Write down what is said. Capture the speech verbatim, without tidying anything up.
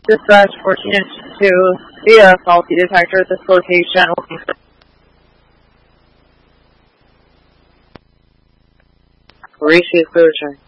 Dispatch fourteen two, via faulty detector at this location. Horatio Clear Check.